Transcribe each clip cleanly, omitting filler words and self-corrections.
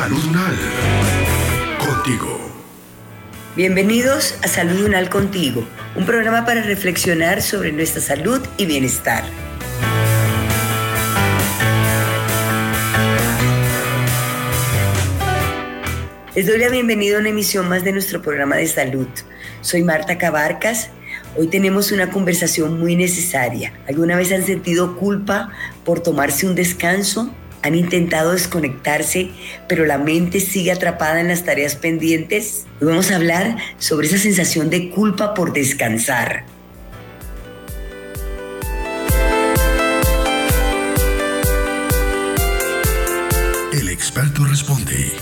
Salud Unal, contigo. Bienvenidos a Salud Unal Contigo, un programa para reflexionar sobre nuestra salud y bienestar. Les doy la bienvenida a una emisión más de nuestro programa de salud. Soy Marta Cabarcas. Hoy tenemos una conversación muy necesaria. ¿Alguna vez han sentido culpa por tomarse un descanso? ¿Han intentado desconectarse, pero la mente sigue atrapada en las tareas pendientes? Hoy vamos a hablar sobre esa sensación de culpa por descansar. El experto responde.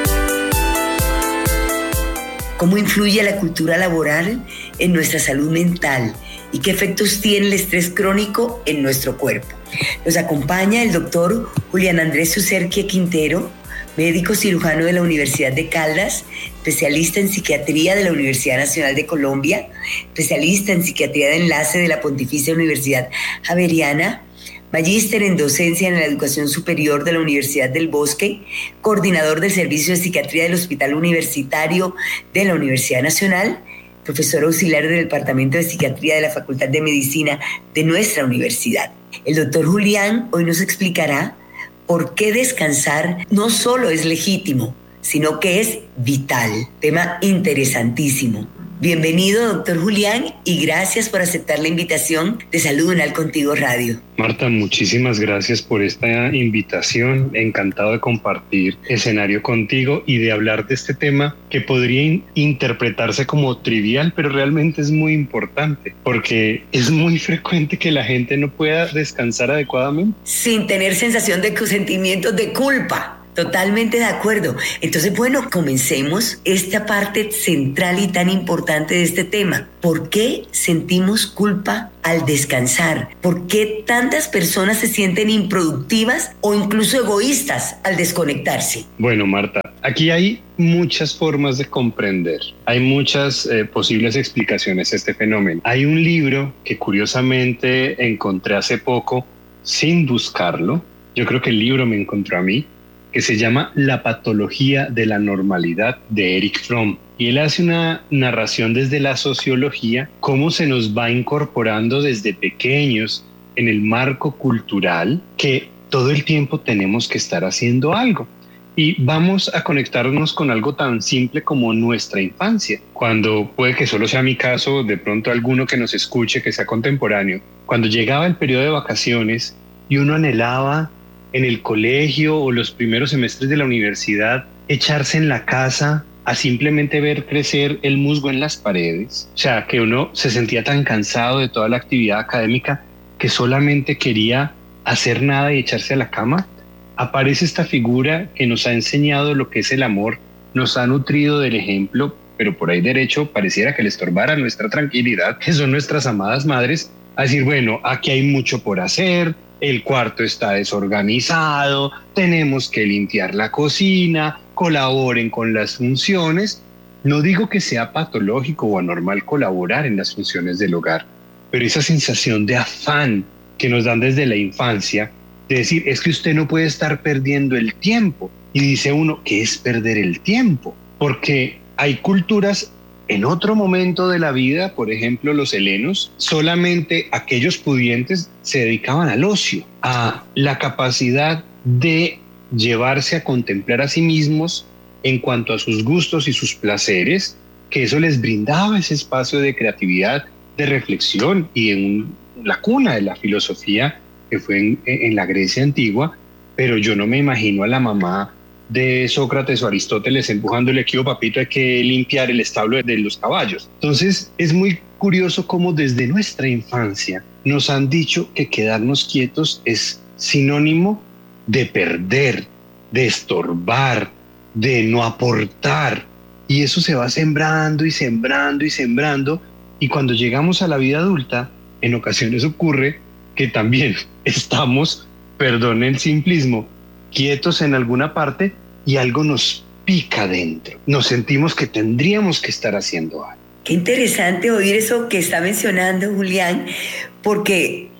¿Cómo influye la cultura laboral en nuestra salud mental y qué efectos tiene el estrés crónico en nuestro cuerpo? Nos acompaña el doctor Julián Andrés Userquie Quintero, médico cirujano de la Universidad de Caldas, especialista en psiquiatría de la Universidad Nacional de Colombia, especialista en psiquiatría de enlace de la Pontificia Universidad Javeriana, magíster en docencia en la educación superior de la Universidad del Bosque, coordinador del servicio de psiquiatría del Hospital Universitario de la Universidad Nacional, profesor auxiliar del Departamento de Psiquiatría de la Facultad de Medicina de nuestra universidad. El doctor Julián hoy nos explicará por qué descansar no solo es legítimo, sino que es vital. Tema interesantísimo. Bienvenido, doctor Julián, y gracias por aceptar la invitación de Salud Unal Contigo Radio. Marta, muchísimas gracias por esta invitación. Encantado de compartir escenario contigo y de hablar de este tema que podría interpretarse como trivial, pero realmente es muy importante porque es muy frecuente que la gente no pueda descansar adecuadamente. Sin tener sensación de sentimientos de culpa. Totalmente de acuerdo. Entonces, bueno, comencemos esta parte central y tan importante de este tema. ¿Por qué sentimos culpa al descansar? ¿Por qué tantas personas se sienten improductivas o incluso egoístas al desconectarse? Bueno, Marta, aquí hay muchas formas de comprender. Hay muchas posibles explicaciones a este fenómeno. Hay un libro que curiosamente encontré hace poco sin buscarlo. Yo creo que el libro me encontró a mí, que se llama La patología de la normalidad, de Erich Fromm. Y él hace una narración desde la sociología, cómo se nos va incorporando desde pequeños en el marco cultural que todo el tiempo tenemos que estar haciendo algo. Y vamos a conectarnos con algo tan simple como nuestra infancia. Cuando puede que solo sea mi caso, de pronto alguno que nos escuche, que sea contemporáneo, cuando llegaba el periodo de vacaciones y uno anhelaba en el colegio o los primeros semestres de la universidad, echarse en la casa a simplemente ver crecer el musgo en las paredes. O sea, que uno se sentía tan cansado de toda la actividad académica que solamente quería hacer nada y echarse a la cama. Aparece esta figura que nos ha enseñado lo que es el amor, nos ha nutrido del ejemplo, pero por ahí derecho pareciera que le estorbara nuestra tranquilidad, que son nuestras amadas madres, a decir, bueno, aquí hay mucho por hacer, el cuarto está desorganizado, tenemos que limpiar la cocina, colaboren con las funciones. No digo que sea patológico o anormal colaborar en las funciones del hogar, pero esa sensación de afán que nos dan desde la infancia, de decir, es que usted no puede estar perdiendo el tiempo. Y dice uno, ¿qué es perder el tiempo? Porque hay culturas en otro momento de la vida, por ejemplo, los helenos, solamente aquellos pudientes se dedicaban al ocio, a la capacidad de llevarse a contemplar a sí mismos en cuanto a sus gustos y sus placeres, que eso les brindaba ese espacio de creatividad, de reflexión y en la cuna de la filosofía que fue en la Grecia antigua. Pero yo no me imagino a la mamá de Sócrates o Aristóteles empujándole aquí, papito, hay que limpiar el establo de los caballos. Entonces es muy curioso cómo desde nuestra infancia nos han dicho que quedarnos quietos es sinónimo de perder, de estorbar, de no aportar. Y eso se va sembrando y sembrando y sembrando. Y cuando llegamos a la vida adulta, en ocasiones ocurre que también estamos, perdón el simplismo, quietos en alguna parte y algo nos pica dentro. Nos sentimos que tendríamos que estar haciendo algo. Qué interesante oír eso que está mencionando Julián, porque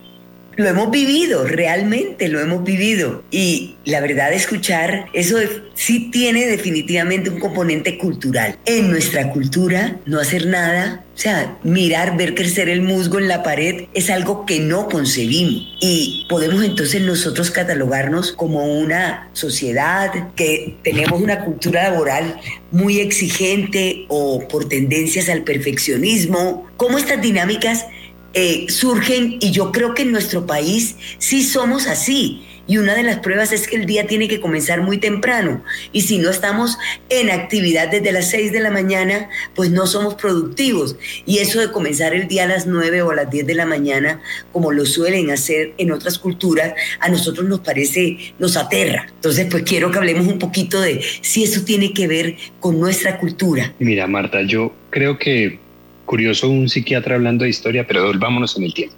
Lo hemos vivido, realmente lo hemos vivido. Y la verdad, escuchar eso sí tiene definitivamente un componente cultural. En nuestra cultura, no hacer nada, o sea, mirar, ver crecer el musgo en la pared es algo que no concebimos. Y podemos entonces nosotros catalogarnos como una sociedad que tenemos una cultura laboral muy exigente o por tendencias al perfeccionismo. ¿Cómo estas dinámicas surgen? Y yo creo que en nuestro país sí somos así, y una de las pruebas es que el día tiene que comenzar muy temprano, y si no estamos en actividad desde las 6 de la mañana, pues no somos productivos, y eso de comenzar el día a las 9 o a las 10 de la mañana, como lo suelen hacer en otras culturas, a nosotros nos parece, nos aterra. Entonces pues quiero que hablemos un poquito de si eso tiene que ver con nuestra cultura. Mira, Marta, yo creo que curioso un psiquiatra hablando de historia, pero volvámonos en el tiempo.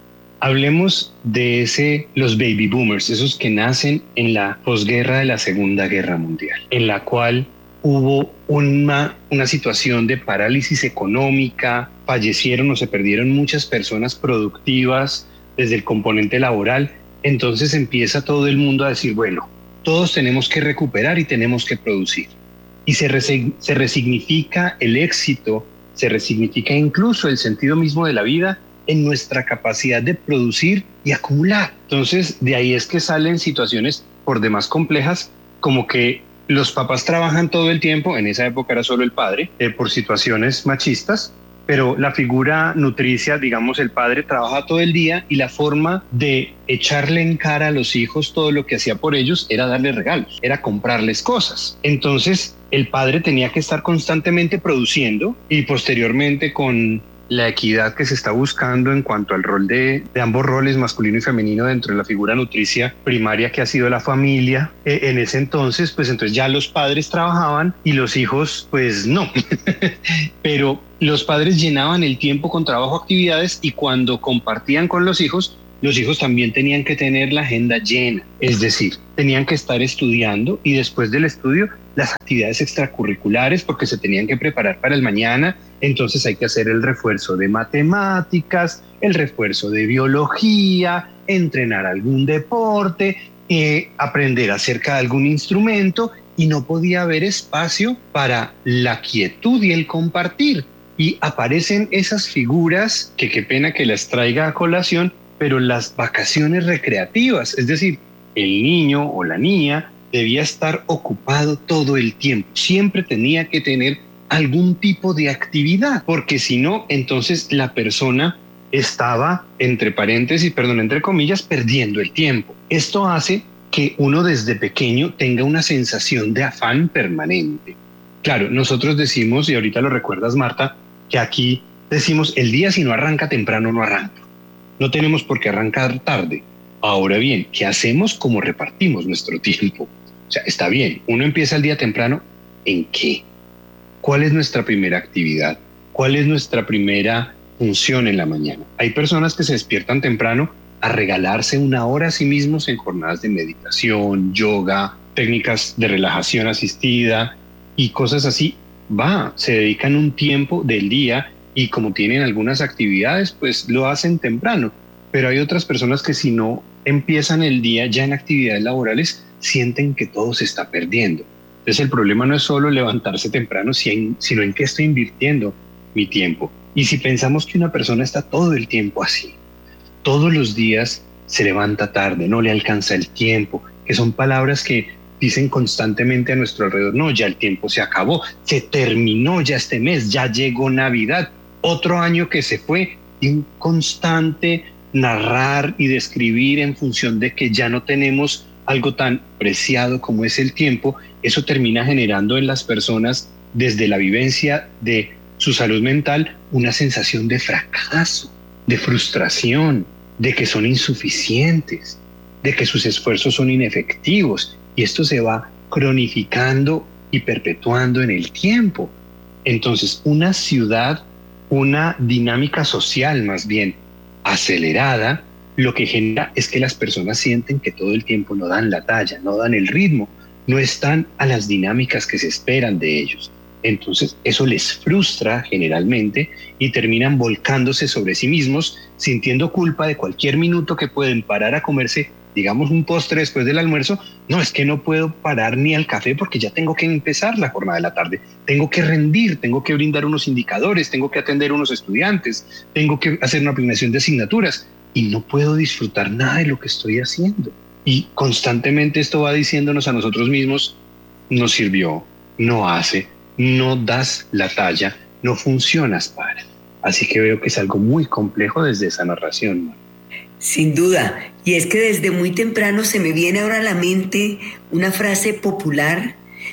Hablemos de los baby boomers, esos que nacen en la posguerra de la Segunda Guerra Mundial, en la cual hubo una situación de parálisis económica, fallecieron o se perdieron muchas personas productivas desde el componente laboral. Entonces empieza todo el mundo a decir, bueno, todos tenemos que recuperar y tenemos que producir. Y se resignifica el éxito, se resignifica incluso el sentido mismo de la vida en nuestra capacidad de producir y acumular. Entonces, de ahí es que salen situaciones por demás complejas, como que los papás trabajan todo el tiempo, en esa época era solo el padre, por situaciones machistas, pero la figura nutricia, digamos, el padre trabaja todo el día y la forma de echarle en cara a los hijos todo lo que hacía por ellos era darles regalos, era comprarles cosas. Entonces, el padre tenía que estar constantemente produciendo y posteriormente con la equidad que se está buscando en cuanto al rol de ambos roles, masculino y femenino, dentro de la figura nutricia primaria que ha sido la familia. En ese entonces, pues entonces ya los padres trabajaban y los hijos, pues no. Pero los padres llenaban el tiempo con trabajo, actividades, y cuando compartían con los hijos también tenían que tener la agenda llena. Es decir, tenían que estar estudiando y después del estudio las actividades extracurriculares porque se tenían que preparar para el mañana. Entonces hay que hacer el refuerzo de matemáticas, el refuerzo de biología, entrenar algún deporte, aprender acerca de algún instrumento, y no podía haber espacio para la quietud y el compartir. Y aparecen esas figuras que qué pena que las traiga a colación, pero las vacaciones recreativas, es decir, el niño o la niña debía estar ocupado todo el tiempo, siempre tenía que tener algún tipo de actividad, porque si no, entonces la persona estaba, entre paréntesis, perdón, entre comillas, perdiendo el tiempo. Esto hace que uno desde pequeño tenga una sensación de afán permanente. Claro, nosotros decimos, y ahorita lo recuerdas, Marta, que aquí decimos, el día si no arranca temprano no arranca. No tenemos por qué arrancar tarde. Ahora bien, ¿qué hacemos? ¿Cómo repartimos nuestro tiempo? O sea, está bien, uno empieza el día temprano, ¿en qué? ¿Cuál es nuestra primera actividad? ¿Cuál es nuestra primera función en la mañana? Hay personas que se despiertan temprano a regalarse una hora a sí mismos en jornadas de meditación, yoga, técnicas de relajación asistida y cosas así. Se dedican un tiempo del día y como tienen algunas actividades, pues lo hacen temprano. Pero hay otras personas que si no empiezan el día ya en actividades laborales, sienten que todo se está perdiendo. Entonces el problema no es solo levantarse temprano, sino en qué estoy invirtiendo mi tiempo. Y si pensamos que una persona está todo el tiempo así, todos los días se levanta tarde, no le alcanza el tiempo, que son palabras que dicen constantemente a nuestro alrededor, no, ya el tiempo se acabó, se terminó ya este mes, ya llegó Navidad, otro año que se fue, y un constante narrar y describir en función de que ya no tenemos algo tan preciado como es el tiempo. Eso termina generando en las personas, desde la vivencia de su salud mental, una sensación de fracaso, de frustración, de que son insuficientes, de que sus esfuerzos son inefectivos, y esto se va cronificando y perpetuando en el tiempo. Entonces, una ciudad, una dinámica social más bien acelerada, lo que genera es que las personas sienten que todo el tiempo no dan la talla, no dan el ritmo, no están a las dinámicas que se esperan de ellos. Entonces eso les frustra generalmente y terminan volcándose sobre sí mismos, sintiendo culpa de cualquier minuto que pueden parar a comerse, digamos, un postre después del almuerzo. No, es que no puedo parar ni al café porque ya tengo que empezar la jornada de la tarde. Tengo que rendir, tengo que brindar unos indicadores, tengo que atender a unos estudiantes, tengo que hacer una planeación de asignaturas y no puedo disfrutar nada de lo que estoy haciendo. Y constantemente esto va diciéndonos a nosotros mismos, no sirvió, no hace, no das la talla, no funcionas para. Así que veo que es algo muy complejo desde esa narración. Sin duda, y es que desde muy temprano se me viene ahora a la mente una frase popular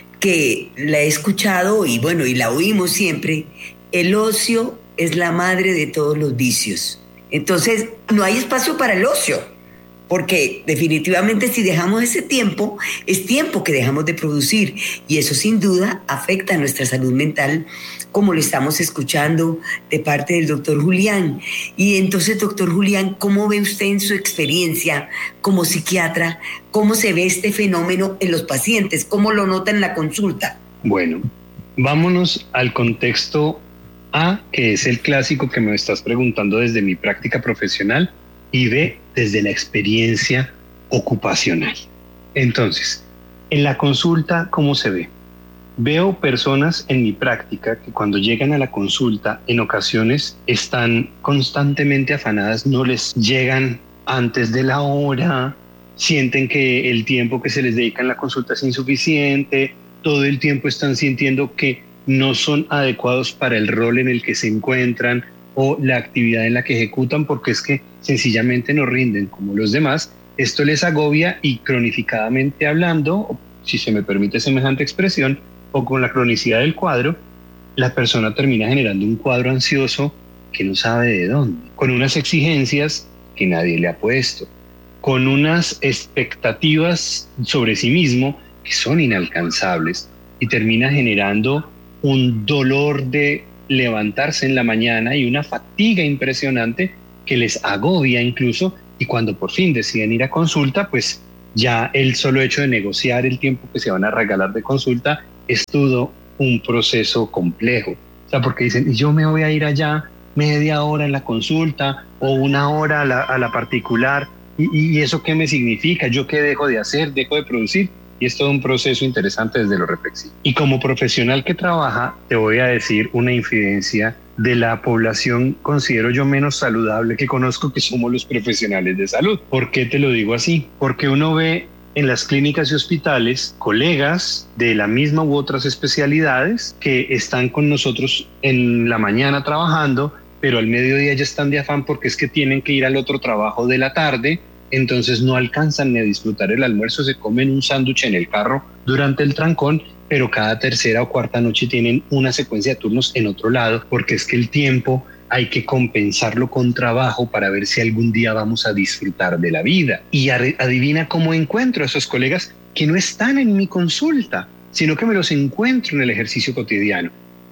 que la he escuchado y bueno, y la oímos siempre: el ocio es la madre de todos los vicios. Entonces, no hay espacio para el ocio, porque definitivamente si dejamos ese tiempo, es tiempo que dejamos de producir y eso sin duda afecta a nuestra salud mental, como lo estamos escuchando de parte del doctor Julián. Y entonces, doctor Julián, ¿cómo ve usted en su experiencia como psiquiatra, cómo se ve este fenómeno en los pacientes? ¿Cómo lo nota en la consulta? Bueno, vámonos al contexto A, que es el clásico que me estás preguntando desde mi práctica profesional, y B, desde la experiencia ocupacional. Entonces, en la consulta, ¿cómo se ve? Veo personas en mi práctica que cuando llegan a la consulta en ocasiones están constantemente afanadas, no les llegan antes de la hora, sienten que el tiempo que se les dedica en la consulta es insuficiente, todo el tiempo están sintiendo que no son adecuados para el rol en el que se encuentran o la actividad en la que ejecutan, porque es que sencillamente no rinden como los demás. Esto les agobia y cronificadamente hablando, si se me permite semejante expresión, o con la cronicidad del cuadro, la persona termina generando un cuadro ansioso que no sabe de dónde, con unas exigencias que nadie le ha puesto, con unas expectativas sobre sí mismo que son inalcanzables y termina generando un dolor de levantarse en la mañana y una fatiga impresionante que les agobia incluso, y cuando por fin deciden ir a consulta, pues ya el solo hecho de negociar el tiempo que se van a regalar de consulta es todo un proceso complejo. O sea, porque dicen, yo me voy a ir allá media hora en la consulta o una hora a la particular, y eso qué me significa, yo qué dejo de hacer, dejo de producir. Y es todo un proceso interesante desde lo reflexivo. Y como profesional que trabaja, te voy a decir una infidencia de la población, considero yo, menos saludable que conozco, que somos los profesionales de salud. ¿Por qué te lo digo así? Porque uno ve en las clínicas y hospitales colegas de la misma u otras especialidades que están con nosotros en la mañana trabajando, pero al mediodía ya están de afán porque es que tienen que ir al otro trabajo de la tarde. Entonces no alcanzan ni a disfrutar el almuerzo, se comen un sándwich en el carro durante el trancón, pero cada tercera o cuarta noche tienen una secuencia de turnos en otro lado, porque es que el tiempo hay que compensarlo con trabajo para ver si algún día vamos a disfrutar de la vida. Y adivina cómo encuentro a esos colegas que no están en mi consulta, sino que me los encuentro en el ejercicio cotidiano,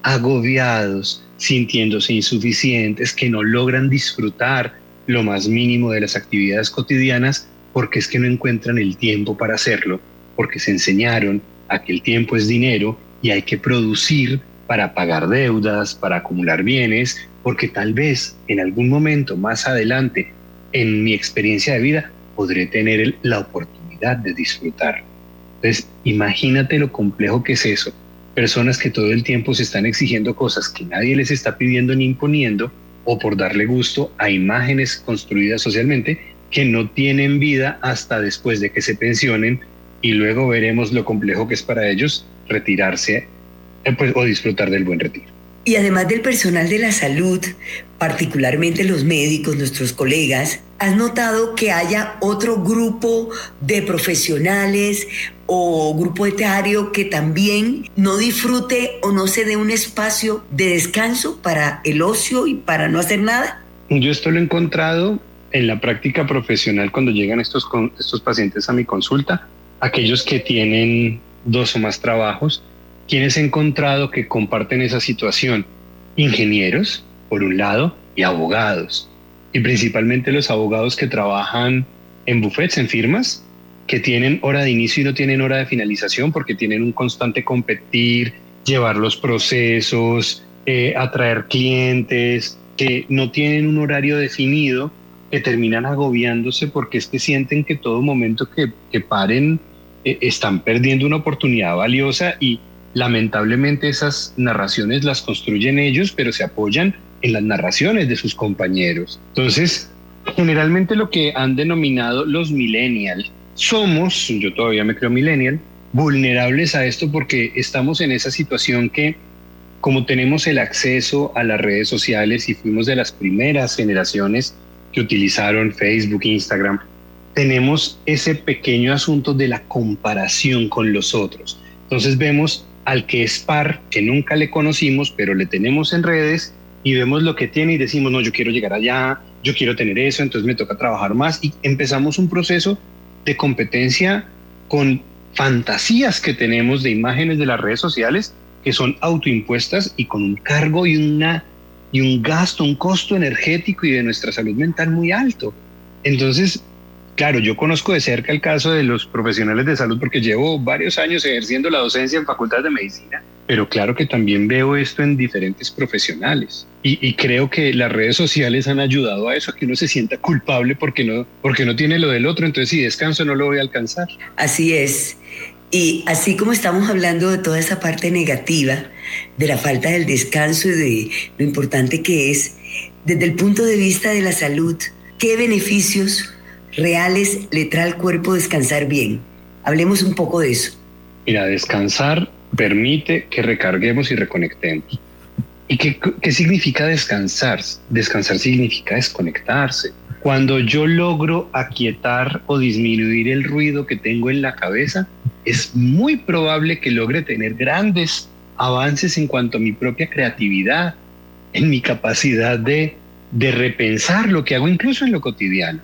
agobiados, sintiéndose insuficientes, que no logran disfrutar lo más mínimo de las actividades cotidianas, porque es que no encuentran el tiempo para hacerlo, porque se enseñaron a que el tiempo es dinero y hay que producir para pagar deudas, para acumular bienes, porque tal vez en algún momento más adelante en mi experiencia de vida podré tener la oportunidad de disfrutar. Entonces, imagínate lo complejo que es eso. Personas que todo el tiempo se están exigiendo cosas que nadie les está pidiendo ni imponiendo, o por darle gusto a imágenes construidas socialmente que no tienen vida hasta después de que se pensionen, y luego veremos lo complejo que es para ellos retirarse o disfrutar del buen retiro. Y además del personal de la salud, particularmente los médicos, nuestros colegas, ¿has notado que haya otro grupo de profesionales o grupo etario que también no disfrute o no se dé un espacio de descanso para el ocio y para no hacer nada? Yo esto lo he encontrado en la práctica profesional cuando llegan estos pacientes a mi consulta, aquellos que tienen 2 o más trabajos. ¿Quiénes he encontrado que comparten esa situación? Ingenieros, por un lado, y abogados. Y principalmente los abogados que trabajan en bufetes, en firmas, que tienen hora de inicio y no tienen hora de finalización porque tienen un constante competir llevar los procesos, atraer clientes que no tienen un horario definido, que terminan agobiándose porque es que sienten que todo momento que paren están perdiendo una oportunidad valiosa, y lamentablemente esas narraciones las construyen ellos, pero se apoyan en las narraciones de sus compañeros. Entonces, generalmente lo que han denominado los millennials, somos, yo todavía me creo millennial, vulnerables a esto porque estamos en esa situación que, como tenemos el acceso a las redes sociales y fuimos de las primeras generaciones que utilizaron Facebook, Instagram, tenemos ese pequeño asunto de la comparación con los otros. Entonces vemos al que es par, que nunca le conocimos, pero le tenemos en redes, y vemos lo que tiene y decimos, no, yo quiero llegar allá, yo quiero tener eso, entonces me toca trabajar más, y empezamos un proceso de competencia con fantasías que tenemos de imágenes de las redes sociales que son autoimpuestas y con un cargo y un gasto, un costo energético y de nuestra salud mental muy alto. Entonces, claro, yo conozco de cerca el caso de los profesionales de salud porque llevo varios años ejerciendo la docencia en facultades de medicina, pero claro que también veo esto en diferentes profesionales, y creo que las redes sociales han ayudado a eso, a que uno se sienta culpable porque no tiene lo del otro, entonces si descanso no lo voy a alcanzar. Así es. Y así como estamos hablando de toda esa parte negativa, de la falta del descanso y de lo importante que es, desde el punto de vista de la salud, ¿qué beneficios reales le trae al cuerpo descansar bien? Hablemos un poco de eso. Mira, descansar permite que recarguemos y reconectemos. ¿Y qué significa descansar? Descansar significa desconectarse. Cuando yo logro aquietar o disminuir el ruido que tengo en la cabeza, es muy probable que logre tener grandes avances en cuanto a mi propia creatividad, en mi capacidad de repensar lo que hago incluso en lo cotidiano.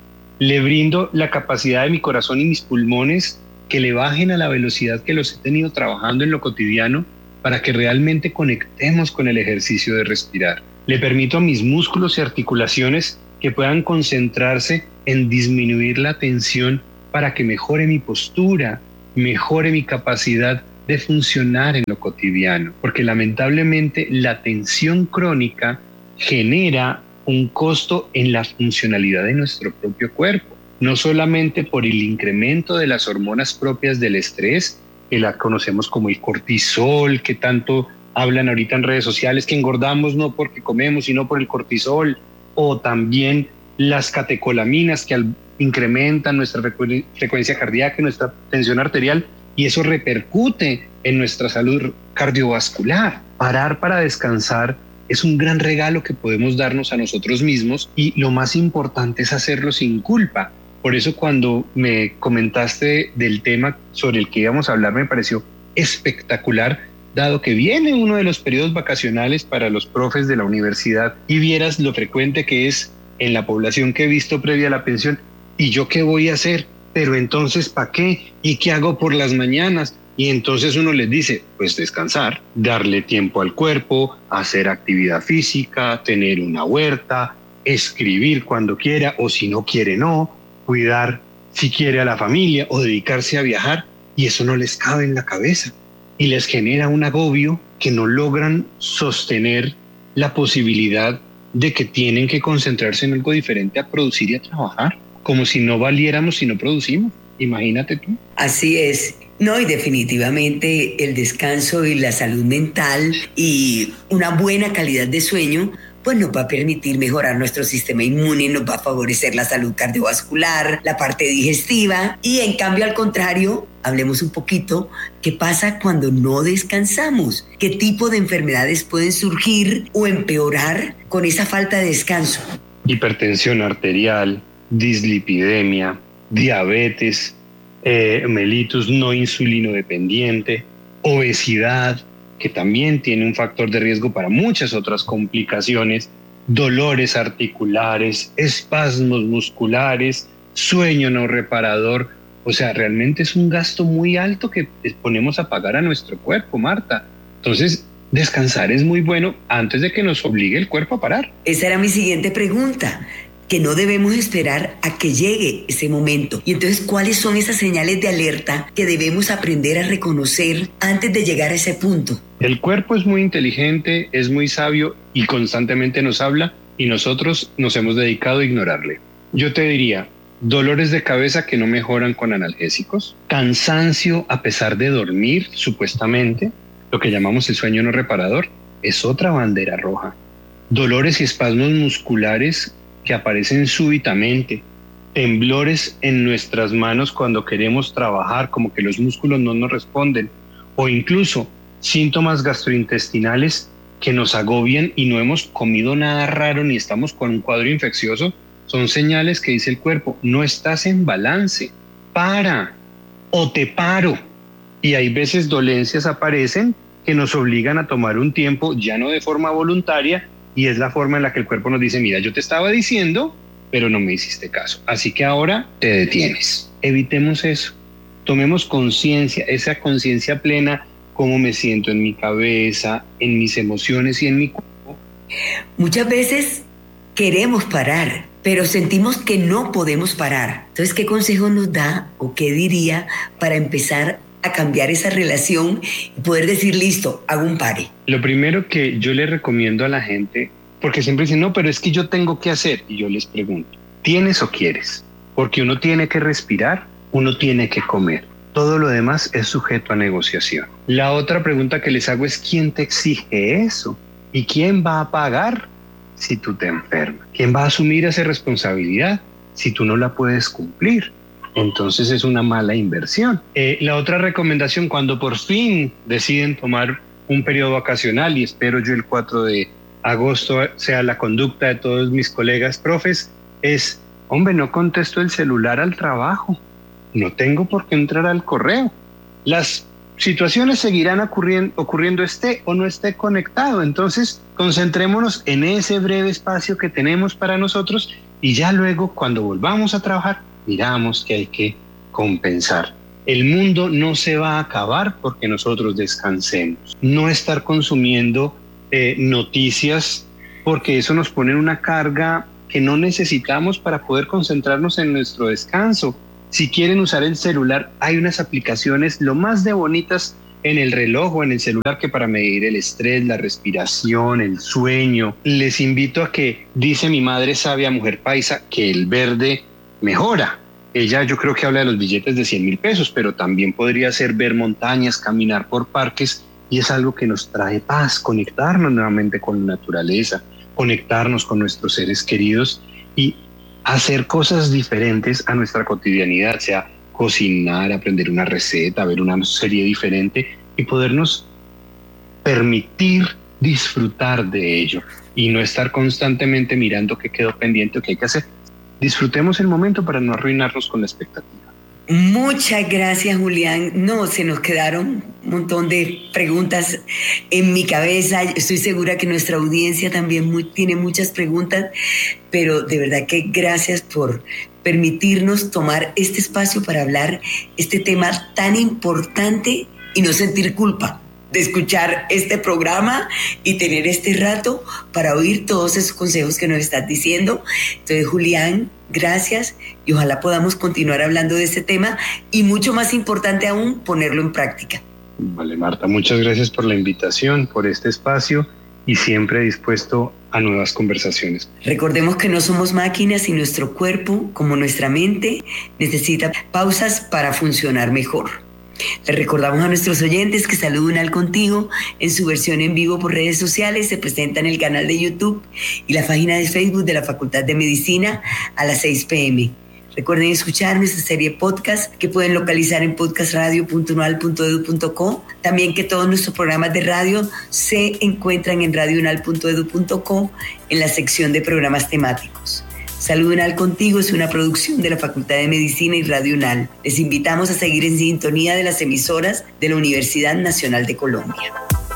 Le brindo la capacidad de mi corazón y mis pulmones que le bajen a la velocidad que los he tenido trabajando en lo cotidiano, para que realmente conectemos con el ejercicio de respirar. Le permito a mis músculos y articulaciones que puedan concentrarse en disminuir la tensión para que mejore mi postura, mejore mi capacidad de funcionar en lo cotidiano, porque lamentablemente la tensión crónica genera un costo en la funcionalidad de nuestro propio cuerpo, no solamente por el incremento de las hormonas propias del estrés, que la conocemos como el cortisol, que tanto hablan ahorita en redes sociales, que engordamos no porque comemos, sino por el cortisol, o también las catecolaminas que incrementan nuestra frecuencia cardíaca y nuestra tensión arterial, y eso repercute en nuestra salud cardiovascular. Parar para descansar es un gran regalo que podemos darnos a nosotros mismos, y lo más importante es hacerlo sin culpa. Por eso cuando me comentaste del tema sobre el que íbamos a hablar me pareció espectacular, dado que viene uno de los periodos vacacionales para los profes de la universidad, y vieras lo frecuente que es en la población que he visto previa a la pensión. ¿Y yo qué voy a hacer? Pero entonces, ¿para qué? ¿Y qué hago por las mañanas? Y entonces uno les dice, pues descansar, darle tiempo al cuerpo, hacer actividad física, tener una huerta, escribir cuando quiera, o si no quiere no, cuidar si quiere a la familia o dedicarse a viajar, y eso no les cabe en la cabeza y les genera un agobio que no logran sostener la posibilidad de que tienen que concentrarse en algo diferente a producir y a trabajar, como si no valiéramos si no producimos. Imagínate tú. Así es. No, y definitivamente el descanso y la salud mental y una buena calidad de sueño pues nos va a permitir mejorar nuestro sistema inmune, nos va a favorecer la salud cardiovascular, la parte digestiva, y en cambio al contrario, hablemos un poquito, ¿qué pasa cuando no descansamos? ¿Qué tipo de enfermedades pueden surgir o empeorar con esa falta de descanso? Hipertensión arterial, dislipidemia, diabetes, mellitus no insulino dependiente, obesidad, que también tiene un factor de riesgo para muchas otras complicaciones, dolores articulares, espasmos musculares, sueño no reparador. O sea, realmente es un gasto muy alto que ponemos a pagar a nuestro cuerpo, Marta. Entonces, descansar es muy bueno antes de que nos obligue el cuerpo a parar. Esa era mi siguiente pregunta. que no debemos esperar a que llegue ese momento. Y entonces, ¿cuáles son esas señales de alerta que debemos aprender a reconocer antes de llegar a ese punto? El cuerpo es muy inteligente, es muy sabio y constantemente nos habla, y nosotros nos hemos dedicado a ignorarle. Yo te diría, dolores de cabeza que no mejoran con analgésicos, cansancio a pesar de dormir, supuestamente, lo que llamamos el sueño no reparador, es otra bandera roja. Dolores y espasmos musculares que aparecen súbitamente, temblores en nuestras manos cuando queremos trabajar, como que los músculos no nos responden, o incluso síntomas gastrointestinales que nos agobian y no hemos comido nada raro ni estamos con un cuadro infeccioso, son señales que dice el cuerpo, no estás en balance, para o te paro. Y hay veces dolencias aparecen que nos obligan a tomar un tiempo, ya no de forma voluntaria, y es la forma en la que el cuerpo nos dice, mira, yo te estaba diciendo, pero no me hiciste caso, así que ahora te detienes. Evitemos eso, tomemos conciencia, esa conciencia plena, cómo me siento en mi cabeza, en mis emociones y en mi cuerpo. Muchas veces queremos parar, pero sentimos que no podemos parar. Entonces, ¿qué consejo nos da o qué diría para empezar a cambiar esa relación y poder decir, listo, hago un pare? Lo primero que yo le recomiendo a la gente, porque siempre dicen, no, pero es que yo tengo que hacer, y yo les pregunto, ¿tienes o quieres? Porque uno tiene que respirar, uno tiene que comer. Todo lo demás es sujeto a negociación. La otra pregunta que les hago es, ¿quién te exige eso? ¿Y quién va a pagar si tú te enfermas? ¿Quién va a asumir esa responsabilidad si tú no la puedes cumplir? Entonces es una mala inversión. La otra recomendación, cuando por fin deciden tomar un periodo vacacional, y espero yo el 4 de agosto sea la conducta de todos mis colegas profes, es, hombre, no contesto el celular al trabajo, no tengo por qué entrar al correo. Las situaciones seguirán ocurriendo esté o no esté conectado, entonces concentrémonos en ese breve espacio que tenemos para nosotros y ya luego cuando volvamos a trabajar miramos que hay que compensar. El mundo no se va a acabar porque nosotros descansemos. No estar consumiendo noticias porque eso nos pone una carga que no necesitamos para poder concentrarnos en nuestro descanso. Si quieren usar el celular, hay unas aplicaciones lo más de bonitas en el reloj o en el celular que para medir el estrés, la respiración, el sueño. Les invito a que, dice mi madre sabia, mujer paisa, que el verde mejora. Ella yo creo que habla de los billetes de 100,000 pesos, pero también podría ser ver montañas, caminar por parques, y es algo que nos trae paz, conectarnos nuevamente con la naturaleza, conectarnos con nuestros seres queridos y hacer cosas diferentes a nuestra cotidianidad, sea cocinar, aprender una receta, ver una serie diferente y podernos permitir disfrutar de ello y no estar constantemente mirando qué quedó pendiente o qué hay que hacer. Disfrutemos el momento para no arruinarnos con la expectativa. Muchas gracias, Julián. No, se nos quedaron un montón de preguntas en mi cabeza. Estoy segura que nuestra audiencia también tiene muchas preguntas, pero de verdad que gracias por permitirnos tomar este espacio para hablar este tema tan importante y no sentir culpa de escuchar este programa y tener este rato para oír todos esos consejos que nos estás diciendo. Entonces, Julián, gracias y ojalá podamos continuar hablando de este tema y mucho más importante aún, ponerlo en práctica. Vale, Marta, muchas gracias por la invitación, por este espacio y siempre dispuesto a nuevas conversaciones. Recordemos que no somos máquinas y nuestro cuerpo, como nuestra mente, necesita pausas para funcionar mejor. Les recordamos a nuestros oyentes que Salud Unal Contigo en su versión en vivo por redes sociales se presenta en el canal de YouTube y la página de Facebook de la Facultad de Medicina a las 6 p.m. Recuerden escuchar nuestra serie podcast que pueden localizar en podcastradio.unal.edu.co. También que todos nuestros programas de radio se encuentran en radiounal.edu.co en la sección de programas temáticos. Salud Unal Contigo es una producción de la Facultad de Medicina y Radio Unal. Les invitamos a seguir en sintonía de las emisoras de la Universidad Nacional de Colombia.